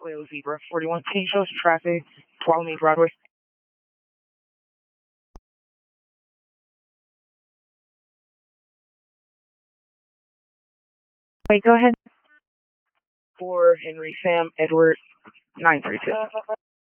Leo Zebra 41 Teen shows traffic, Tuolumne Broadway. Wait, go ahead. For Henry Sam Edward 932.